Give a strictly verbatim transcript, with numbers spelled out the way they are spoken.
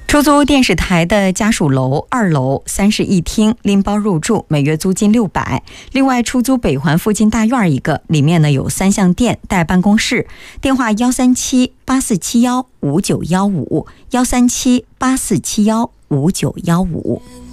出租电视台的家属楼二楼三室一厅，拎包入住，每月租金六百。另外出租北环附近大院一个，里面呢有三项店带办公室，电话幺三七八四七幺五九幺五幺三七八四七幺五九幺五。